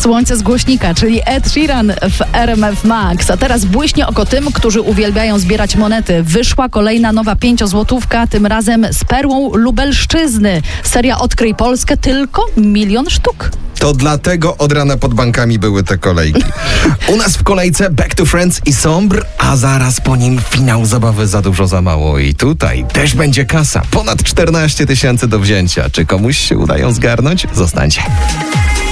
Słońce z głośnika, czyli Ed Sheeran w RMF Max. A teraz błyśnie oko tym, którzy uwielbiają zbierać monety. Wyszła kolejna nowa 5-złotówka, tym razem z perłą Lubelszczyzny. Seria Odkryj Polskę, tylko 1 000 000 sztuk. To dlatego od rana pod bankami były te kolejki. U nas w kolejce Back to Friends i Sombre, a zaraz po nim finał zabawy Za dużo, za mało. I tutaj też będzie kasa. Ponad 14 000 do wzięcia. Czy komuś się udają zgarnąć? Zostańcie.